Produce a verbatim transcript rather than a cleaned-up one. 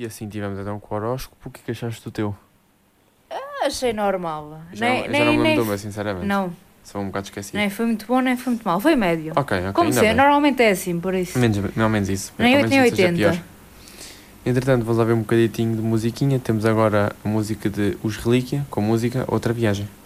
E assim tivemos então com o horóscopo. O que é que achaste do teu? Achei normal. Já, nem, não- já nem, não me nem, lembro, mas sinceramente. não, Sou um bocado esquecido. nem foi muito bom, nem foi muito mal. Foi médio. Ok, ok, Como ainda sempre, bem. normalmente é assim, por isso. Menos, não menos isso. Nem Ao oito menos nem que seja oitenta. pior. Entretanto, vamos lá ver um bocadinho de musiquinha. Temos agora a música de Os Relíquia, com música Outra Viagem.